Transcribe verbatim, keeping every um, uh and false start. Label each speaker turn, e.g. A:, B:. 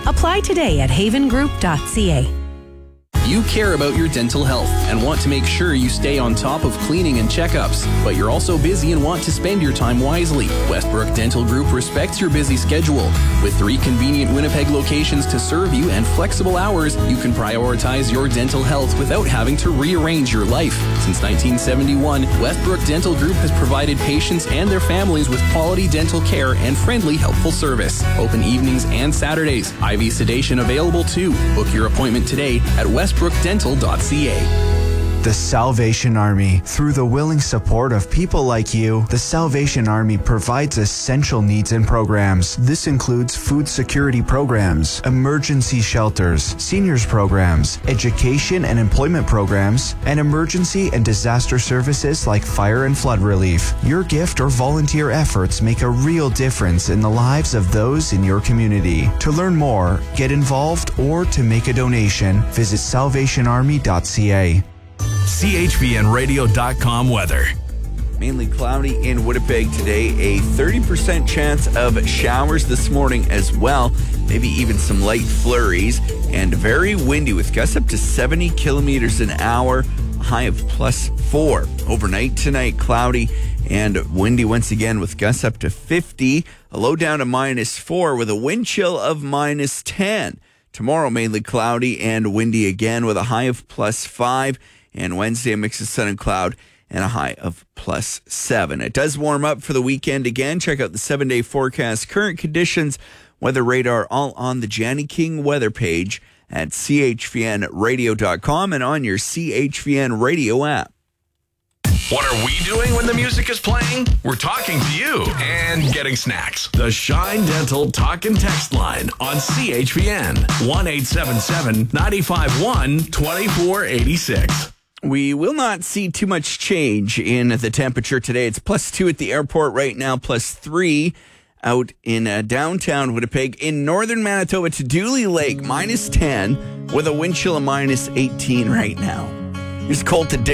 A: Apply today at haven group dot c a.
B: You care about your dental health and want to make sure you stay on top of cleaning and checkups, but you're also busy and want to spend your time wisely. Westbrook Dental Group respects your busy schedule. With three convenient Winnipeg locations to serve you and flexible hours, you can prioritize your dental health without having to rearrange your life. Since nineteen seventy-one, Westbrook Dental Group has provided patients and their families with quality dental care and friendly, helpful service. Open evenings and Saturdays. I V sedation available too. Book your appointment today at westbrook dental dot c a.
C: The Salvation Army. Through the willing support of people like you, the Salvation Army provides essential needs and programs. This includes food security programs, emergency shelters, seniors programs, education and employment programs, and emergency and disaster services like fire and flood relief. Your gift or volunteer efforts make a real difference in the lives of those in your community. To learn more, get involved, or to make a donation, visit salvation army dot c a.
D: C H V N radio dot com weather.
E: Mainly cloudy in Winnipeg today. A thirty percent chance of showers this morning as well. Maybe even some light flurries. And very windy with gusts up to seventy kilometers an hour. A high of plus four. Overnight tonight, cloudy and windy once again with gusts up to fifty. A low down to minus four with a wind chill of minus ten. Tomorrow, mainly cloudy and windy again with a high of plus five. And Wednesday, a mix of sun and cloud and a high of plus seven. It does warm up for the weekend again. Check out the seven-day forecast. Current conditions, weather radar, all on the Janny King weather page at c h v n radio dot com and on your C H V N radio app.
D: What are we doing when the music is playing? We're talking to you and getting snacks. The Shine Dental Talk and Text line on C H V N. one eight seven seven, nine five one, two four eight six.
E: We will not see too much change in the temperature today. It's plus two at the airport right now, plus three out in uh, downtown Winnipeg. In northern Manitoba to Dooley Lake, minus ten with a wind chill of minus eighteen right now. Here's Colton Dick.